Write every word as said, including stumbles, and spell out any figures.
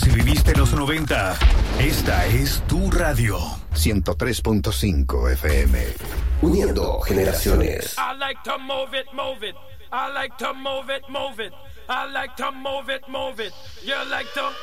Si viviste los noventa, esta es tu radio. ciento tres punto cinco F M. Uniendo generaciones. I like to move it, move it. I like to move it, move it. I like to move it, move it. You like to